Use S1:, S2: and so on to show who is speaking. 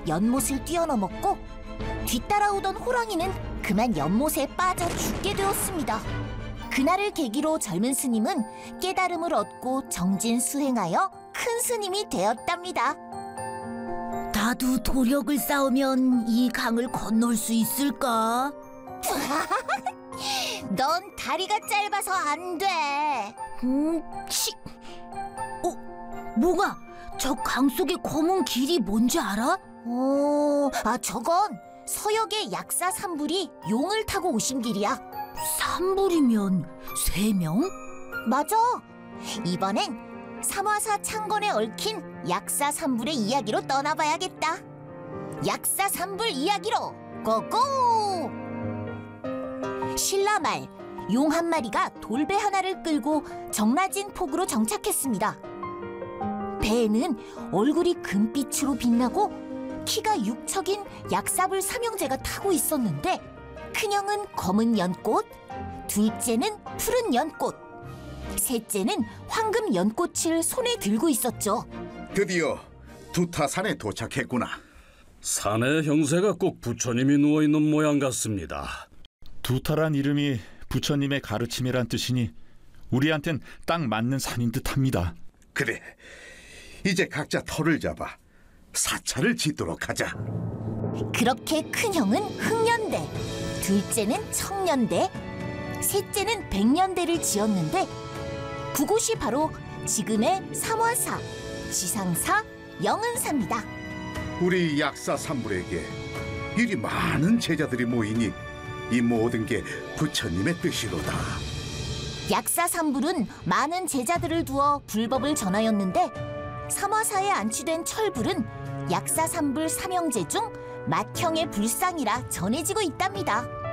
S1: 연못을 뛰어넘었고 뒤따라오던 호랑이는 그만 연못에 빠져 죽게 되었습니다. 그날을 계기로 젊은 스님은 깨달음을 얻고 정진수행하여 큰 스님이 되었답니다.
S2: 나도 도력을 쌓으면 이 강을 건널 수 있을까?
S1: 넌 다리가 짧아서 안 돼.
S2: 뭐가? 저 강 속의 검은 길이 뭔지 알아?
S1: 저건 서역의 약사 산불이 용을 타고 오신 길이야.
S2: 산불이면 3명?
S1: 맞아. 이번엔 삼화사 창건에 얽힌 약사 산불의 이야기로 떠나봐야겠다. 약사 산불 이야기로 고고! 신라말 용 한 마리가 돌배 하나를 끌고 정라진 폭으로 정착했습니다. 배에는 얼굴이 금빛으로 빛나고 키가 6척인 약사불 삼형제가 타고 있었는데 큰형은 검은 연꽃, 둘째는 푸른 연꽃, 셋째는 황금 연꽃을 손에 들고 있었죠.
S3: 드디어 두타산에 도착했구나.
S4: 산의 형세가 꼭 부처님이 누워있는 모양 같습니다.
S5: 두타란 이름이 부처님의 가르침이란 뜻이니 우리한텐 딱 맞는 산인 듯합니다.
S3: 그래, 이제 각자 터를 잡아 사찰을 짓도록 하자.
S1: 그렇게 큰형은 흑년대, 둘째는 청년대, 셋째는 백년대를 지었는데 그곳이 바로 지금의 삼화사, 지상사, 영은사입니다.
S3: 우리 약사 산불에게 이리 많은 제자들이 모이니 이 모든 게 부처님의 뜻이로다.
S1: 약사 산불은 많은 제자들을 두어 불법을 전하였는데 삼화사에 안치된 철불은 약사 산불 삼형제 중 맏형의 불상이라 전해지고 있답니다.